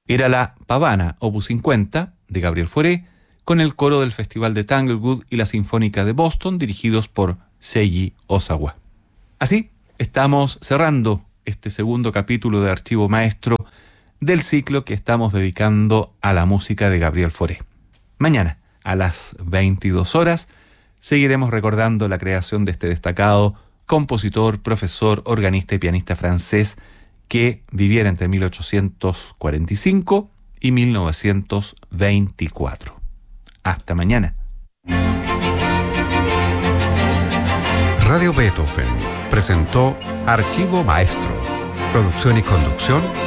Era la Pavana, opus 50, de Gabriel Fauré, con el coro del Festival de Tanglewood y la Sinfónica de Boston, dirigidos por Seiji Ozawa. Así, estamos cerrando este segundo capítulo de Archivo Maestro del ciclo que estamos dedicando a la música de Gabriel Fauré. Mañana, a las 22 horas, seguiremos recordando la creación de este destacado compositor, profesor, organista y pianista francés que viviera entre 1845 y 1924. Hasta mañana. Radio Beethoven presentó Archivo Maestro. Producción y conducción